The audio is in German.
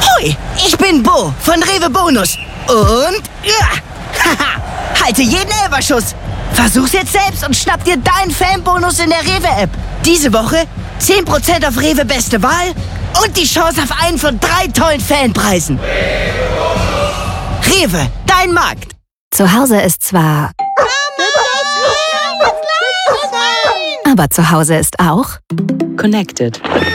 Hoi, ich bin Bo von Rewe Bonus. Und halte jeden Elferschuss. Versuch's jetzt selbst und schnapp dir deinen Fanbonus in der Rewe-App. Diese Woche 10% auf Rewe Beste Wahl und die Chance auf einen von 3 tollen Fanpreisen. Rewe, dein Markt. Zu Hause ist zwar... Aber zu Hause ist auch... Connected.